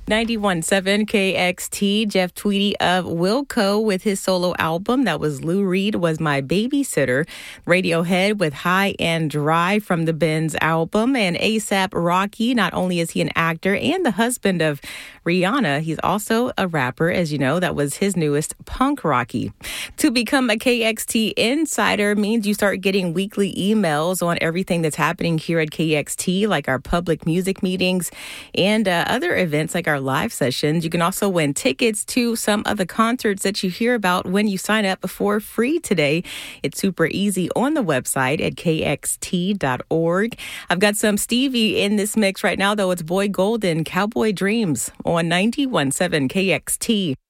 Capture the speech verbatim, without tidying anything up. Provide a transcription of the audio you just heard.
ninety-one point seven K X T, Jeff Tweedy of Wilco with his solo album. That was Lou Reed Was My Babysitter. Radiohead with High and Dry from the Benz album. And A$AP Rocky, not only is he an actor and the husband of Rihanna, he's also a rapper, as you know. That was his newest, Punk Rocky. To become a K X T insider means you start getting weekly emails on everything that's happening here at K X T, like our public music meetings and uh, other events like our live sessions. You can also win tickets to some of the concerts that you hear about when you sign up for free today. It's super easy on the website at K X T dot org. I've got some Stevie in this mix right now, though. It's Boy Golden, Cowboy Dreams on ninety-one point seven K X T.